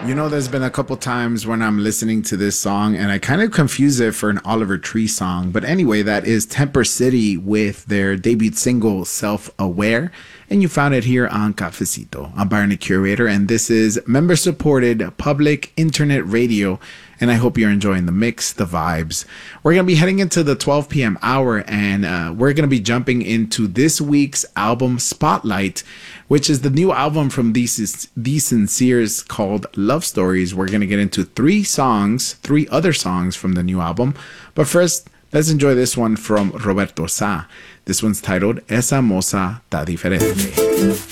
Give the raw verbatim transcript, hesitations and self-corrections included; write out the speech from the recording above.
You know, there's been a couple times when I'm listening to this song and I kind of confuse it for an Oliver Tree song. But anyway, that is Temper City with their debut single, Self Aware. And you found it here on Cafecito. I'm Byron the Curator, and this is member supported public internet radio. And I hope you're enjoying the mix, the vibes. We're going to be heading into the twelve p.m. hour, and uh, we're going to be jumping into this week's album Spotlight, which is the new album from These These Sinceres called Love Stories. We're going to get into three songs, three other songs from the new album. But first, let's enjoy this one from Roberto Sa. This one's titled Esa Moza Ta Diferente.